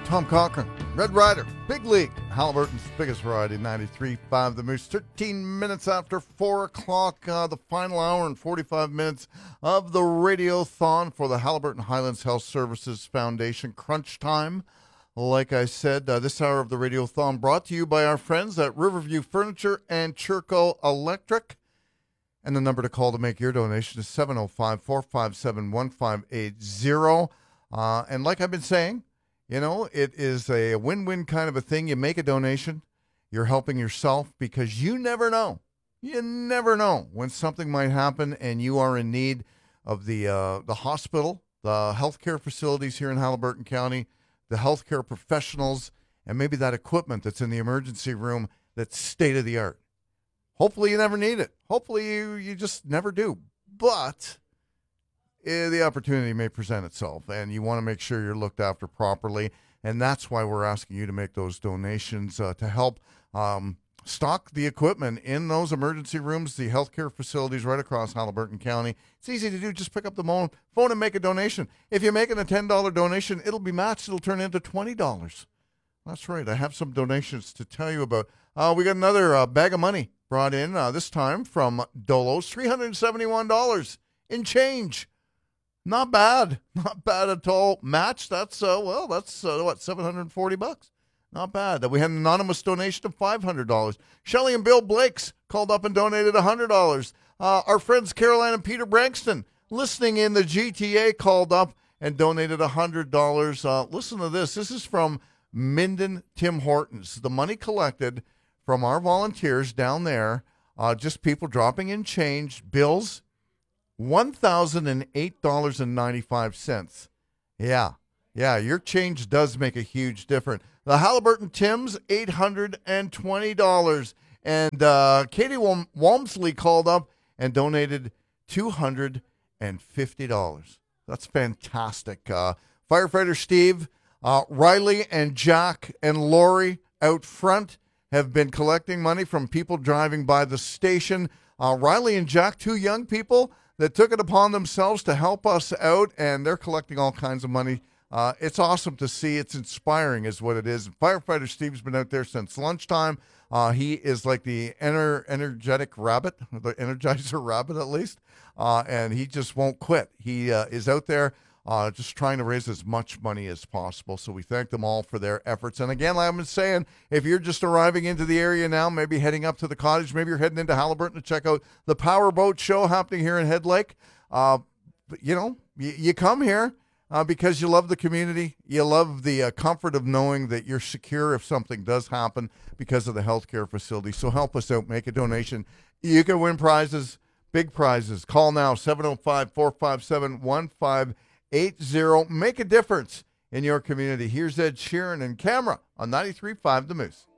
Tom Cochran, Red Rider, Big League, Halliburton's biggest variety, 93.5 The Moose. 13 minutes after 4 o'clock, the final hour and 45 minutes of the Radiothon for the Halliburton Highlands Health Services Foundation. Crunch time. Like I said, this hour of the Radiothon brought to you by our friends at Riverview Furniture and Churco Electric. And the number to call to make your donation is 705-457-1580. And like I've been saying, you know, it is a win-win kind of a thing. You make a donation, you're helping yourself because you never know. You never know when something might happen and you are in need of the hospital, the healthcare facilities here in Halliburton County, the healthcare professionals, and maybe that equipment that's in the emergency room that's state-of-the-art. Hopefully you never need it. Hopefully you just never do. But the opportunity may present itself, and you want to make sure you're looked after properly, and that's why we're asking you to make those donations to help stock the equipment in those emergency rooms, the healthcare facilities right across Halliburton County. It's easy to do. Just pick up the phone and make a donation. If you're making a $10 donation, it'll be matched. It'll turn into $20. That's right. I have some donations to tell you about. We got another bag of money brought in, this time from Dolos, $371 in change. Not bad. Not bad at all. Match, that's, what, $740? Not bad. We had an anonymous donation of $500. Shelley and Bill Blakes called up and donated $100. Our friends Caroline and Peter Brankston, listening in the GTA, called up and donated $100. Listen to this. This is from Minden Tim Hortons. The money collected from our volunteers down there, just people dropping in change, bills, $1,008.95. Yeah, your change does make a huge difference. The Halliburton Tims, $820. And Katie Walmsley called up and donated $250. That's fantastic. Firefighter Steve, Riley and Jack and Lori out front have been collecting money from people driving by the station. Riley and Jack, two young people that took it upon themselves to help us out, and they're collecting all kinds of money. It's awesome to see. It's inspiring is what it is. Firefighter Steve's been out there since lunchtime. He is like the energetic rabbit, the Energizer rabbit at least, and he just won't quit. He is out there just trying to raise as much money as possible. So we thank them all for their efforts. And again, like I've been saying, if you're just arriving into the area now, maybe heading up to the cottage, maybe you're heading into Halliburton to check out the Powerboat Show happening here in Head Lake, you come here because you love the community. You love the comfort of knowing that you're secure if something does happen because of the healthcare facility. So help us out. Make a donation. You can win prizes, big prizes. Call now, 705-457-1580. Make a difference in your community. Here's Ed Sheeran and Camera on 93.5 The Moose.